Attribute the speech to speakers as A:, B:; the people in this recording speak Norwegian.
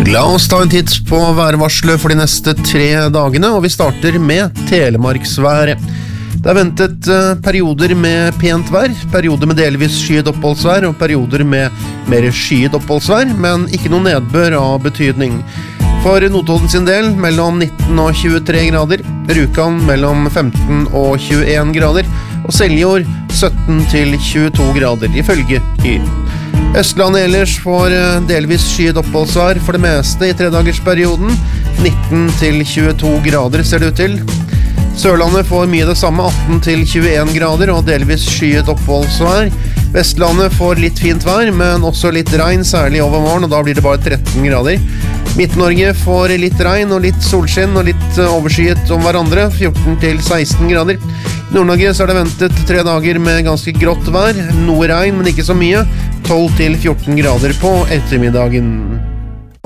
A: La oss ta en titt på værvarselet for de neste 3 dagene, og vi starter med Telemarksværet. Det er ventet perioder med pent vær, perioder med delvis skyet oppholdsvær og perioder med mer skyet oppholdsvær, men ikke noe nedbør av betydning. For Notodden sin del mellom 19 og 23 grader, Rjukan mellom 15 og 21 grader, og Seljord 17 til 22 grader, ifølge Yr. Østlandet ellers får delvis skyet oppholdsvær for det meste i 3-dagersperioden, 19 til 22 grader ser det ut til. Sørlandet får mye det samme, 18 til 21 grader og delvis skyet oppholdsvær. Vestlandet får litt fint vær, men også litt regn, særlig over morgen, og da blir det bare 13 grader. Midt-Norge får litt regn og litt solskinn og litt overskyet om hverandre, 14 til 16 grader. I Nord-Norge så er det ventet 3 dager med ganske grått vær, noe regn, men ikke så mye, 12 til 14 grader på ettermiddagen.